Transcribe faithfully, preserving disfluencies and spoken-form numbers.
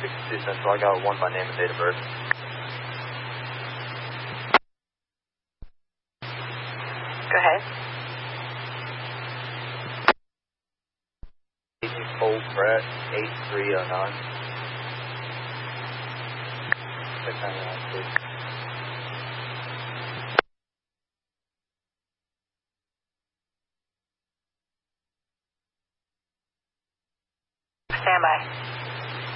sixty-two Central, I got one by name and date of birth. Go ahead. Old Brett, eight three oh nine. six ninety-nine, please. Stand by.